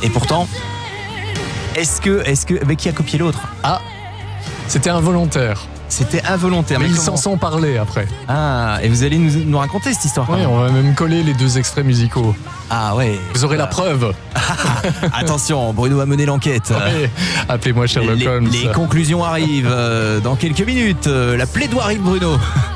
Et pourtant, est-ce que qui a copié l'autre? Ah, c'était involontaire. C'était involontaire. Mais ils s'en sont parlé après. Ah, et vous allez nous raconter cette histoire. Oui, on va même coller les 2 extraits musicaux. Ah ouais. Vous aurez la preuve. Attention, Bruno a mené l'enquête. Oui, appelez-moi Sherlock Holmes. Les conclusions arrivent dans quelques minutes. La plaidoirie de Bruno.